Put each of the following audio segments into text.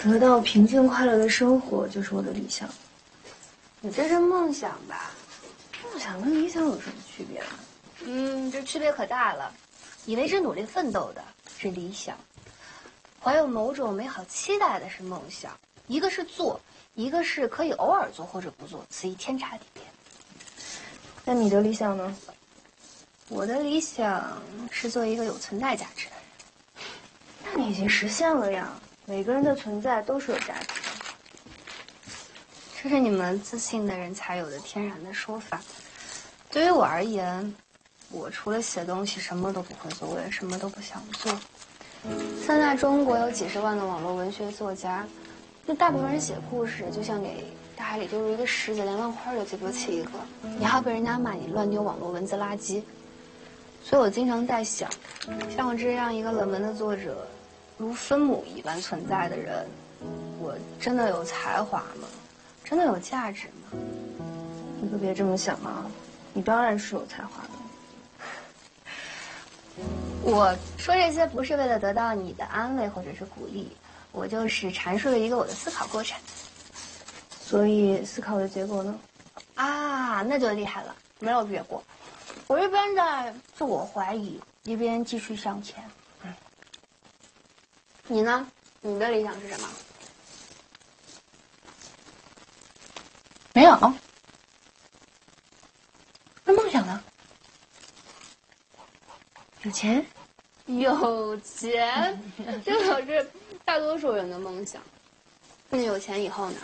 得到平静快乐的生活就是我的理想。 你这是梦想吧？ 梦想跟理想有什么区别啊？ 这区别可大了。你为之努力奋斗的是理想，怀有某种美好期待的是梦想。一个是做，一个是可以偶尔做或者不做，此一天差地别。 那你的理想呢？ 我的理想是做一个有存在价值的人。 那你已经实现了呀！每个人的存在都是有价值的。 这是你们自信的人才有的天然的说法。对于我而言，我除了写东西什么都不会做，我也什么都不想做。现在中国有几十万的网络文学作家，那大部分人写故事就像给大海里丢入一个石子，连浪花都记不起一个，你还要被人家骂你乱丢网络文字垃圾。所以我经常在想，像我这样一个冷门的作者，如分母一般存在的人，我真的有才华吗？真的有价值吗？ 你可别这么想啊！你当然是有才华的。 我说这些不是为了得到你的安慰或者是鼓励，我就是阐述了一个我的思考过程。 所以思考的结果呢？ 啊，那就厉害了，没有结果。我一边在自我怀疑，一边继续向前。你呢？你的理想是什么？ 没有。那梦想呢？有钱？ 有钱，这可是大多数人的梦想。那有钱以后呢？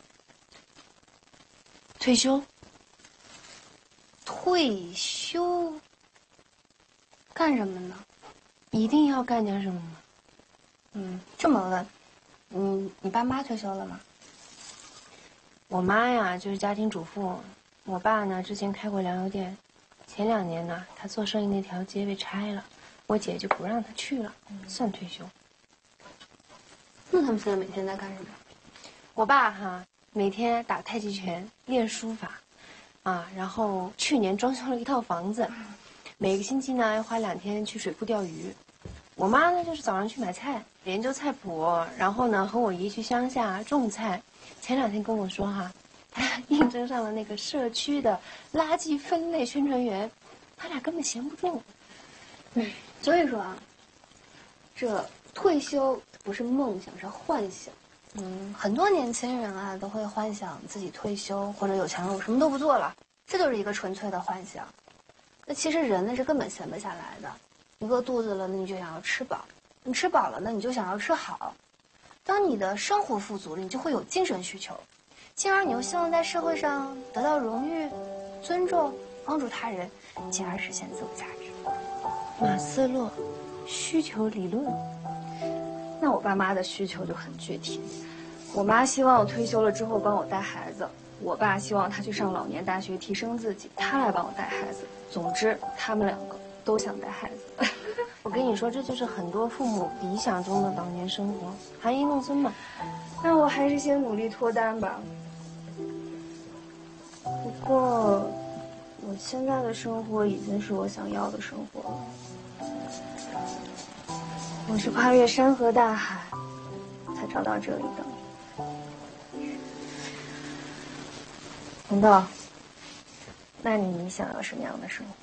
退休。 退休？干什么呢？ 一定要干点什么吗？ 这么问，你爸妈退休了吗？ 我妈呀，就是家庭主妇。我爸呢，之前开过粮油店，前2年呢，他做生意那条街被拆了，我姐就不让他去了，算退休。 那他们现在每天在干什么？ 我爸哈，每天打太极拳，练书法，然后去年装修了一套房子，每个星期呢要花2天去水库钓鱼。我妈呢，就是早上去买菜，研究菜谱，然后呢和我姨去乡下种菜。前2天跟我说哈，她应征上了那个社区的垃圾分类宣传员，他俩根本闲不住。 所以说啊，这退休不是梦想，是幻想。很多年轻人啊都会幻想自己退休或者有钱了，我什么都不做了，这就是一个纯粹的幻想。那其实人呢是根本闲不下来的，你饿肚子了，那你就想要吃饱；你吃饱了，那你就想要吃好。当你的生活富足了，你就会有精神需求，进而你又希望在社会上得到荣誉、尊重，帮助他人，进而实现自我价值。 马斯洛需求理论。那我爸妈的需求就很具体，我妈希望我退休了之后帮我带孩子，我爸希望他去上老年大学提升自己，他来帮我带孩子。总之，他们2个都想带孩子。我跟你说，这就是很多父母理想中的老年生活，含饴弄孙嘛。那我还是先努力脱单吧。不过，我现在的生活已经是我想要的生活了。我是跨越山河大海，才找到这里的。红豆，那你想要什么样的生活？